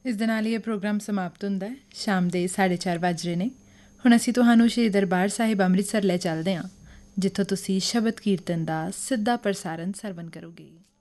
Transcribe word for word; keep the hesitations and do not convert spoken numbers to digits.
ਇਸ ਦੇ ਨਾਲ ਹੀ ਇਹ ਪ੍ਰੋਗਰਾਮ ਸਮਾਪਤ ਹੁੰਦਾ ਹੈ। ਸ਼ਾਮ ਦੇ ਸਾਢੇ ਚਾਰ ਵੱਜ ਰਹੇ ਨੇ। ਹੁਣ ਅਸੀਂ ਤੁਹਾਨੂੰ ਸ਼੍ਰੀ ਦਰਬਾਰ ਸਾਹਿਬ ਅੰਮ੍ਰਿਤਸਰ ਲੈ ਚੱਲਦੇ ਹਾਂ, ਜਿੱਥੋਂ ਤੁਸੀਂ ਸ਼ਬਦ ਕੀਰਤਨ ਦਾ ਸਿੱਧਾ ਪ੍ਰਸਾਰਣ ਸਰਵਣ ਕਰੋਗੇ।